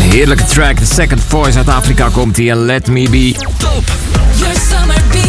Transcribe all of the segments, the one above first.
Heerlijke track, The Second Voice uit Afrika komt hier. Let Me Be. Top. Your summer beat.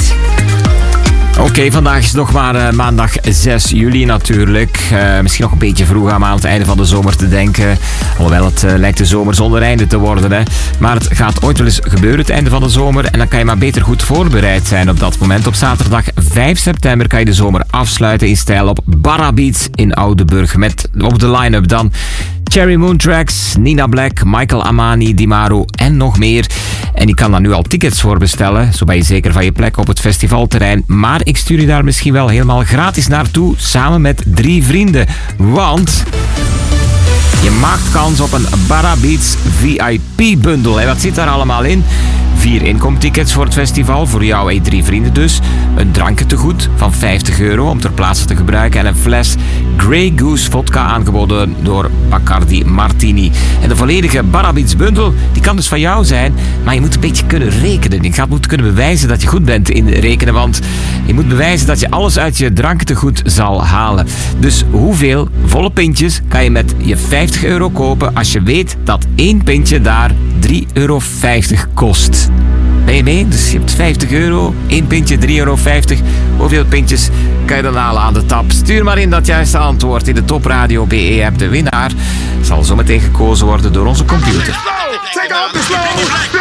Oké, vandaag is nog maar maandag 6 juli natuurlijk. Misschien nog een beetje vroeg aan het einde van de zomer te denken. Alhoewel, het lijkt de zomer zonder einde te worden. Hè. Maar het gaat ooit wel eens gebeuren, het einde van de zomer. En dan kan je maar beter goed voorbereid zijn op dat moment. Op zaterdag 5 september kan je de zomer afsluiten in stijl op Barra Beats in Oudenburg. Met op de line-up dan Cherry Moon Tracks, Nina Black, Michael Amani, Dimaro en nog meer. En je kan daar nu al tickets voor bestellen. Zo ben je zeker van je plek op het festivalterrein. Maar ik stuur je daar misschien wel helemaal gratis naartoe, samen met 3 vrienden. Want je maakt kans op een Barra Beats VIP-bundel. En wat zit daar allemaal in? 4 inkomtickets voor het festival, voor jou en 3 vrienden dus. Een drankje te goed van €50 om ter plaatse te gebruiken. En een fles Grey Goose vodka aangeboden door Bacardi Martini. En de volledige Barra Beats bundel, die kan dus van jou zijn. Maar je moet een beetje kunnen rekenen. Je gaat moeten kunnen bewijzen dat je goed bent in rekenen. Want je moet bewijzen dat je alles uit je drankje te goed zal halen. Dus hoeveel volle pintjes kan je met je €50 kopen als je weet dat 1 pintje daar €3,50 kost? Ben je mee? Dus je hebt €50, 1 pintje €3,50. Hoeveel pintjes kan je dan halen aan de tap? Stuur maar in dat juiste antwoord in de Top Radio BE-app. De winnaar zal zometeen gekozen worden door onze computer.